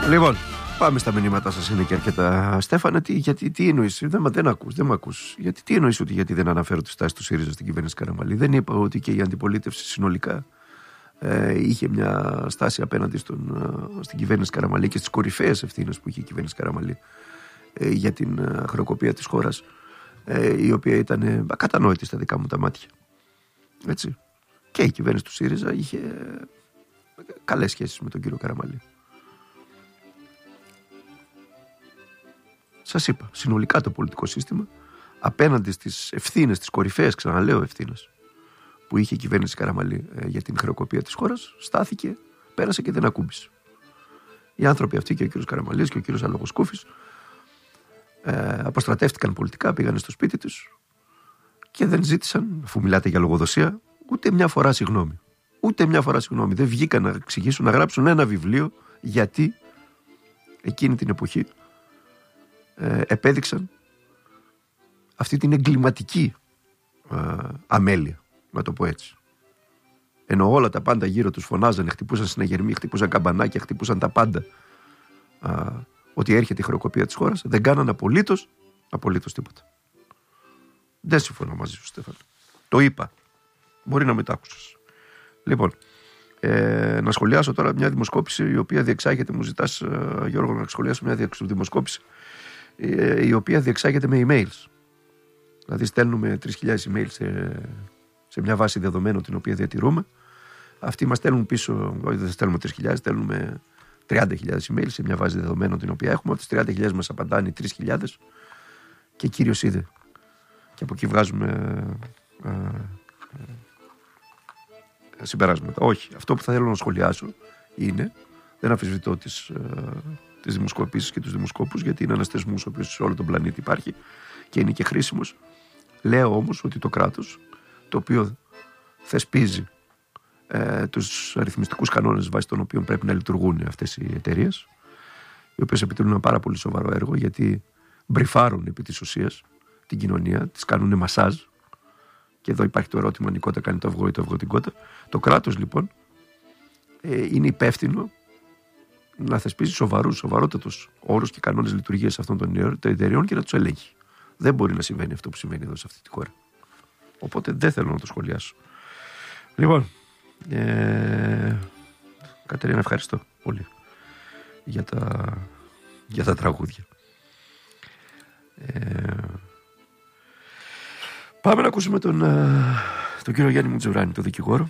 Λοιπόν, πάμε στα μηνύματά σας, είναι και αρκετά. Στέφανε, τι εννοείς? Δεν ακούς. Τι εννοείς ότι γιατί δεν αναφέρω τη στάση του ΣΥΡΙΖΑ στην κυβέρνηση Καραμανλή? Δεν είπα ότι και η αντιπολίτευση συνολικά είχε μια στάση απέναντι στην κυβέρνηση Καραμανλή και στις κορυφαίες ευθύνες που είχε η κυβέρνηση Καραμανλή για την χρεοκοπία της χώρας, η οποία ήταν ακατανόητη στα δικά μου τα μάτια. Έτσι. Και η κυβέρνηση του ΣΥΡΙΖΑ είχε καλές σχέσεις με τον κύριο Καραμανλή. Σας είπα, συνολικά το πολιτικό σύστημα απέναντι στις ευθύνες, τις κορυφαίες, ξαναλέω, ευθύνες που είχε η κυβέρνηση Καραμανλή για την χρεοκοπία της χώρας, στάθηκε, πέρασε και δεν ακούμπησε. Οι άνθρωποι αυτοί, και ο κύριος Καραμανλής και ο κύριος Αλογοσκούφης, αποστρατεύτηκαν πολιτικά, πήγανε στο σπίτι τους και δεν ζήτησαν, αφού μιλάτε για λογοδοσία, ούτε μια φορά συγγνώμη. Ούτε μια φορά συγγνώμη. Δεν βγήκαν να εξηγήσουν, να γράψουν ένα βιβλίο γιατί εκείνη την εποχή επέδειξαν αυτή την εγκληματική αμέλεια, να το πω έτσι. Ενώ όλα τα πάντα γύρω τους φωνάζανε, χτυπούσαν συναγερμοί, χτυπούσαν καμπανάκια, χτυπούσαν τα πάντα, ότι έρχεται η χρεοκοπία της χώρας, δεν κάνανε απολύτως τίποτα. Δεν συμφωνώ μαζί σου, Στέφανο. Το είπα. Μπορεί να μετά άκουσες. Λοιπόν, να σχολιάσω τώρα μια δημοσκόπηση η οποία διεξάγεται, μου ζητάς, Γιώργο, να σχολιάσω μια δημοσκόπηση η οποία διεξάγεται με emails. Δηλαδή στέλνουμε 3.000 emails σε μια βάση δεδομένων την οποία διατηρούμε. Αυτοί μας στέλνουν πίσω, όχι, δεν στέλνουμε 3.000, στέλνουμε 30.000 emails σε μια βάση δεδομένων την οποία έχουμε. Από τις 30.000 μας απαντάνε 3.000 και κύριος είδε. Και από εκεί βγάζουμε συμπεράσματα. Όχι, αυτό που θα θέλω να σχολιάσω είναι, δεν αμφισβητώ τις δημοσκοπήσεις και τους δημοσκόπους, γιατί είναι ένας θεσμός ο οποίος σε όλο τον πλανήτη υπάρχει και είναι και χρήσιμος. Λέω όμως ότι το κράτος, το οποίο θεσπίζει τους αριθμιστικούς κανόνες βάσει των οποίων πρέπει να λειτουργούν αυτές οι εταιρείες, οι οποίες επιτελούν ένα πάρα πολύ σοβαρό έργο, γιατί μπριφάρουν επί της ουσίας την κοινωνία, τις κάνουν μασάζ. Και εδώ υπάρχει το ερώτημα αν η κότα κάνει το αυγό ή το αυγό την κότα. Το κράτος λοιπόν είναι υπεύθυνο να θεσπίζει σοβαρότατους όρους και κανόνες λειτουργίας αυτών των εταιρεών και να τους ελέγχει. Δεν μπορεί να συμβαίνει αυτό που συμβαίνει εδώ σε αυτή τη χώρα. Οπότε δεν θέλω να το σχολιάσω. Λοιπόν, Κατερίνα, ευχαριστώ πολύ για τα τραγούδια. Πάμε να ακούσουμε τον κύριο Γιάννη Μουτζουράνη, τον δικηγόρο.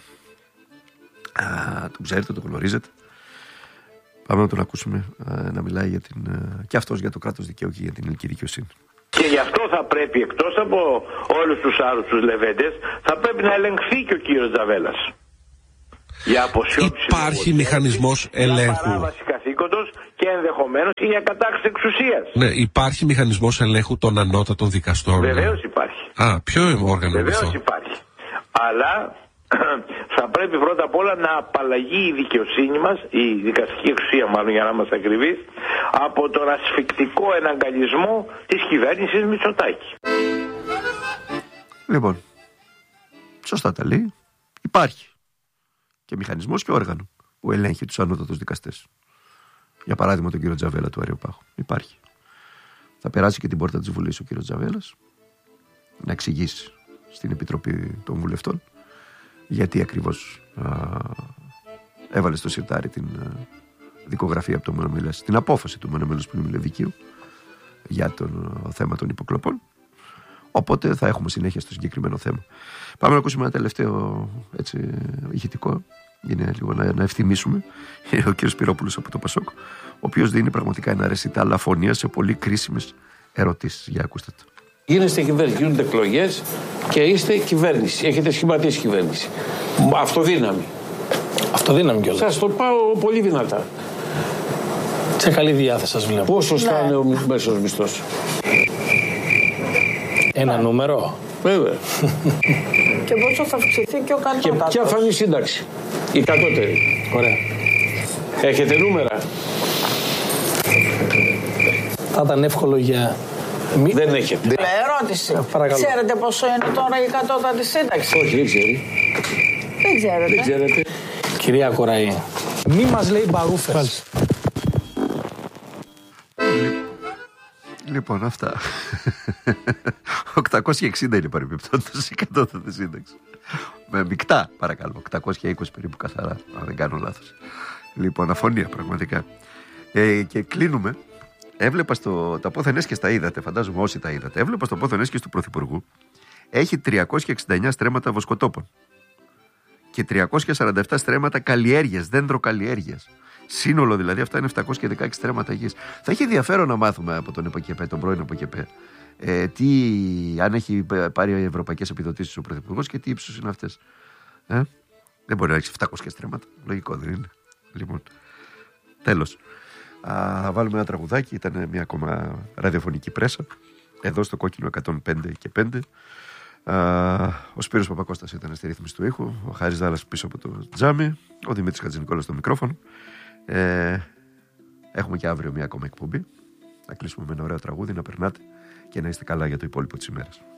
Τον ξέρετε, τον γνωρίζετε. Πάμε να τον ακούσουμε να μιλάει και αυτός για το κράτος δικαίου και για την ελληνική δικαιοσύνη. Και γι' αυτό θα πρέπει, εκτός από όλους τους άλλους τους λεβέντες, θα πρέπει να ελεγχθεί και ο κύριος Τζαβέλας. Για αποσιώπηση. Υπάρχει μηχανισμός ελέγχου. Για παράβαση καθήκοντος και ενδεχομένως και για κατάχρηση εξουσίας. Ναι, υπάρχει μηχανισμός ελέγχου των ανώτατων δικαστών. Βεβαίως υπάρχει. Ποιο όργανο είναι αυτό? Βεβαίως υπάρχει. Αλλά θα πρέπει πρώτα απ' όλα να απαλλαγεί η δικαιοσύνη μας, η δικαστική εξουσία μάλλον για να είμαστε ακριβείς, από τον ασφικτικό εναγκαλισμό της κυβέρνησης Μητσοτάκη. Λοιπόν, σωστά τα λέει. Υπάρχει και μηχανισμός και όργανο που ελέγχει τους ανώτατους δικαστές. Για παράδειγμα τον κύριο Τζαβέλα του Αριοπάγου. Υπάρχει. Θα περάσει και την πόρτα της Βουλής ο κύριος Τζαβέλας να εξηγήσει στην Επιτροπή των Βουλευτών γιατί ακριβώς έβαλε στο σιρτάρι την δικογραφία από το Μονομέλες, την απόφαση του Μονομέλους Ποινικού για το θέμα των υποκλοπών. Οπότε θα έχουμε συνέχεια στο συγκεκριμένο θέμα. Πάμε να ακούσουμε ένα τελευταίο ηχητικό. Είναι λίγο να ευθυμίσουμε. Ο κύριος Σπυρόπουλος από το Πασόκ, ο οποίος δίνει πραγματικά ένα ρεσιτάλ αφωνίας σε πολύ κρίσιμες ερωτήσεις. Για ακούστε το. Γίνεστε κυβέρνηση, γίνονται εκλογές και είστε κυβέρνηση. Έχετε σχηματίσει κυβέρνηση. Αυτοδύναμη. Αυτοδύναμη κιόλας. Σας το πάω πολύ δυνατά. Σε καλή διάθεση σας βλέπω. Πόσο στάνε ο μέσος μισθός? Ένα νούμερο. Βέβαια. Και πόσο θα αυξηθεί και ο κατώτατος? Και ποια θα είναι η σύνταξη? Η κατώτερη. Ωραία. Έχετε νούμερα? Θα ήταν εύκολο για... Δεν έχετε. Ερώτηση. Ξέρετε πόσο είναι τώρα η κατώτατη σύνταξη? Όχι, δεν ξέρει. Δεν ξέρετε. Δεν ξέρετε. Κυρία Κοραή, μη μας λέει μπαρούφες. Λοιπόν, αυτά. 860 είναι παρεμπιπτόντως η κατώτατη σύνταξη. Με μεικτά, παρακαλώ. 820 περίπου καθαρά, αν δεν κάνω λάθος. Λοιπόν, αφωνία πραγματικά. Και κλείνουμε. Έβλεπα τα πόθεν έσχες, τα είδατε, φαντάζομαι όσοι τα είδατε. Έβλεπα στο πόθεν έσχες του Πρωθυπουργού. Έχει 369 στρέμματα βοσκοτόπων και 347 στρέμματα καλλιέργειας, δέντροκαλλιέργειας. Σύνολο δηλαδή αυτά είναι 716 στρέμματα γης. Θα έχει ενδιαφέρον να μάθουμε από τον ΕΠΑΚΕΠΕ, τον πρώην ΕΠΑΚΕΠΕ, αν έχει πάρει ευρωπαϊκές επιδοτήσεις ο Πρωθυπουργός και τι ύψος είναι αυτές. Δεν μπορεί να έχει 700 στρέμματα. Λογικό δεν είναι. Λοιπόν, τέλος. Θα βάλουμε ένα τραγουδάκι. Ήταν μια ακόμα ραδιοφωνική πρέσα. Εδώ στο Κόκκινο 105 και 5. Ο Σπύρος Παπακώστας ήταν στη ρύθμιση του ήχου. Ο Χάρης Δάλλας πίσω από το τζάμι. Ο Δημήτρης Χατζηνικόλας στο μικρόφωνο. Έχουμε και αύριο μια ακόμα εκπομπή. Θα κλείσουμε με ένα ωραίο τραγούδι. Να περνάτε και να είστε καλά για το υπόλοιπο της ημέρας.